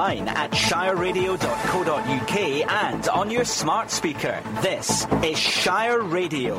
online at shireradio.co.uk and on your smart speaker. This is Shire Radio.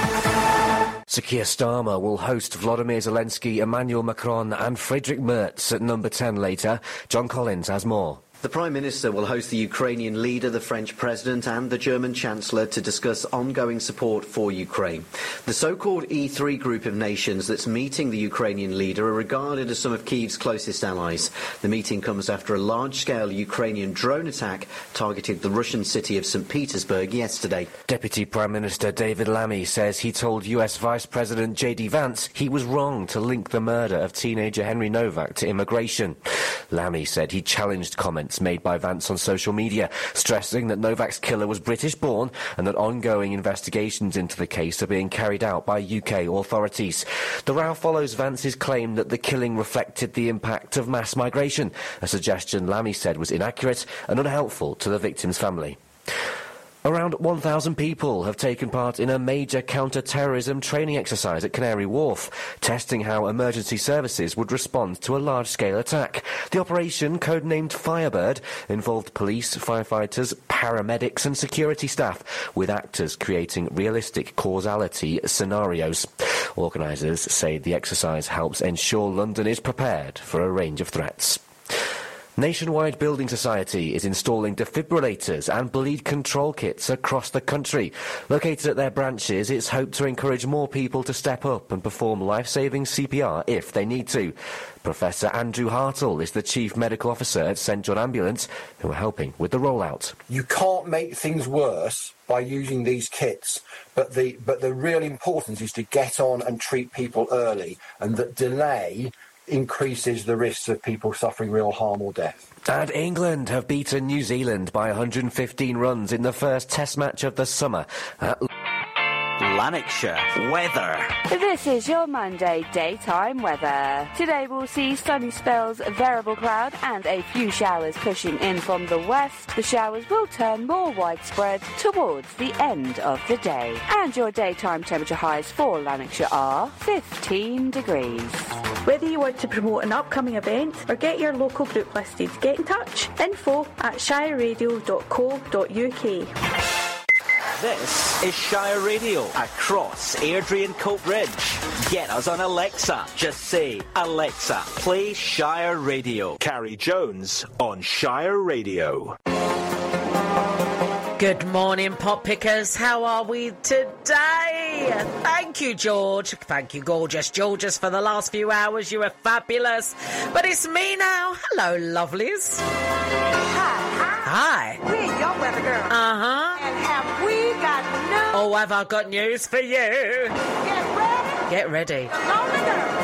Sir Keir Starmer will host Vladimir Zelensky, Emmanuel Macron and Friedrich Merz at number 10 later. John Collins has more. The Prime Minister will host the Ukrainian leader, the French President and the German Chancellor to discuss ongoing support for Ukraine. The so-called E3 group of nations that's meeting the Ukrainian leader are regarded as some of Kyiv's closest allies. The meeting comes after a large-scale Ukrainian drone attack targeted the Russian city of St. Petersburg yesterday. Deputy Prime Minister David Lammy says he told US Vice President J.D. Vance he was wrong to link the murder of teenager Henry Novak to immigration. Lammy said he challenged comments made by Vance on social media, stressing that Novak's killer was British-born and that ongoing investigations into the case are being carried out by UK authorities. The row follows Vance's claim that the killing reflected the impact of mass migration, a suggestion Lammy said was inaccurate and unhelpful to the victim's family. Around 1,000 people have taken part in a major counter-terrorism training exercise at Canary Wharf, testing how emergency services would respond to a large-scale attack. The operation, codenamed Firebird, involved police, firefighters, paramedics and security staff, with actors creating realistic causality scenarios. Organisers say the exercise helps ensure London is prepared for a range of threats. Nationwide Building Society is installing defibrillators and bleed control kits across the country. Located at their branches, it's hoped to encourage more people to step up and perform life-saving CPR if they need to. Professor Andrew Hartle is the Chief Medical Officer at St John Ambulance, who are helping with the rollout. You can't make things worse by using these kits, but the real importance is to get on and treat people early, and that delay increases the risks of people suffering real harm or death. And England have beaten New Zealand by 115 runs in the first Test match of the summer at Lanarkshire weather. This is your Monday daytime weather. Today we'll see sunny spells, variable cloud and a few showers pushing in from the west. The showers will turn more widespread towards the end of the day. And your daytime temperature highs for Lanarkshire are 15 degrees. Whether you want to promote an upcoming event or get your local group listed, get in touch. info@shireradio.co.uk. This is Shire Radio across Airdrie and Cope Ridge. Get us on Alexa. Just say, Alexa, play Shire Radio. Carrie Jones on Shire Radio. Good morning, pop pickers. How are we today? Thank you, George. Thank you, gorgeous Georges, for the last few hours. You were fabulous. But it's me now. Hello, lovelies. Hi. We're your weather girl. Uh-huh. And have we got news? Oh, have I got news for you? Get ready. Get ready. The lonely girl.